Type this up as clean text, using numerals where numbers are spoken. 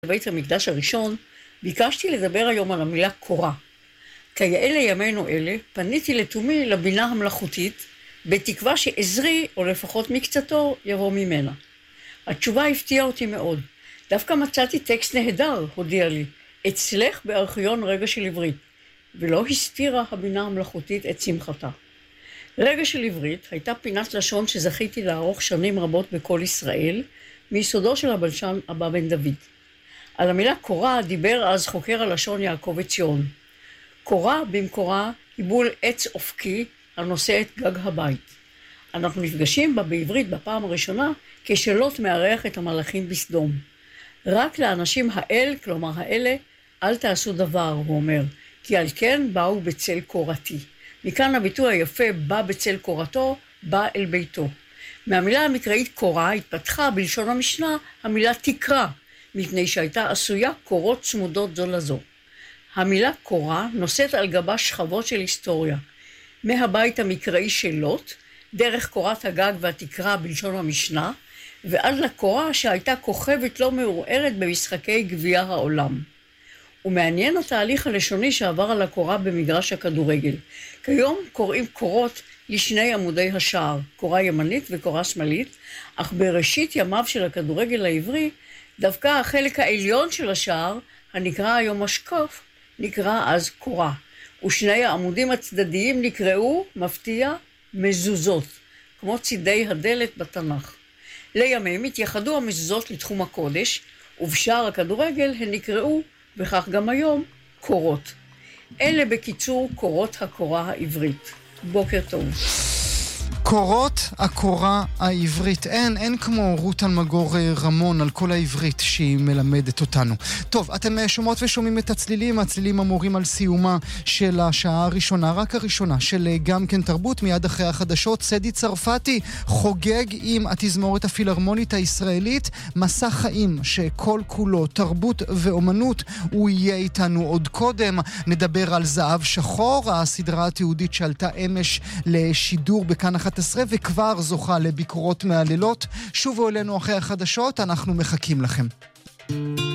בבית המקדש הראשון, ביקשתי לדבר היום על המילה קורה. כיאה לימינו אלה, פניתי לתומי לבינה המלאכותית, בתקווה שעזרי, או לפחות מקצתו, יבוא ממנה. התשובה הפתיעה אותי מאוד. דווקא מצאתי טקסט נהדר, הודיע לי, אצלך בארכיון רגע של עברית, ולא הסתירה הבינה המלאכותית את שמחתה. רגע של עברית הייתה פינת לשון שזכיתי לערוך שנים רבות בכל ישראל, מיסודו של הבלשן אבא בן דוד. על המילה קורה דיבר אז חוקר הלשון יעקב עציון. קורה במקורה היא בול עץ אופקי הנושא את גג הבית. אנחנו נפגשים בה בעברית בפעם הראשונה כשלוט מארח את המלאכים בסדום. רק לאנשים האל, כלומר האלה, אל תעשו דבר, הוא אומר, כי על כן באו בצל קורתי. מכאן הביטוי היפה בא בצל קורתו, בא אל ביתו. מהמילה המקראית קורה התפתחה בלשון המשנה המילה תקרה, מפני שהייתה עשויה קורות צמודות זו לזו. המילה קורה נושאת על גבה שכבות של היסטוריה. מהבית המקראי של לוט, דרך קורת הגג והתקרה בלשון המשנה, ועד לקורה שהייתה כוכבת לא מעורערת במשחקי גביע העולם. ומעניין התהליך הלשוני שעבר על הקורה במגרש הכדורגל. כיום קוראים קורות לשני עמודי השער, קורה ימנית וקורה שמאלית, אך בראשית ימיו של הכדורגל העברי, דווקא החלק העליון של השער, הנקרא היום משקוף, נקרא אז קורה, ושני העמודים הצדדיים נקראו, מפתיע, מזוזות, כמו צידי הדלת בתנ"ך. לימים התייחדו המזוזות לתחום הקודש, ובשער הכדורגל הן נקראו, וכך גם היום, קורות. אלה בקיצור קורות הקורה העברית. בוקר טוב. קורות הקורה העברית. אין כמו רות אלמגור רמון על כל העברית שהיא מלמדת אותנו. טוב, אתם שומעות ושומעים את הצלילים אמורים על סיומה של השעה הראשונה, רק הראשונה של גם כן תרבות. מיד אחרי החדשות, סדי צרפתי חוגג עם התזמורת הפילהרמונית הישראלית מסע חיים שכל כולו תרבות ואומנות. הוא יהיה איתנו עוד קודם. נדבר על זהב שחור, הסדרה התיעודית שעלתה אמש לשידור בכאן 11 וכבר זוכה לביקורות מהלילות. שובו אלינו אחרי החדשות, אנחנו מחכים לכם.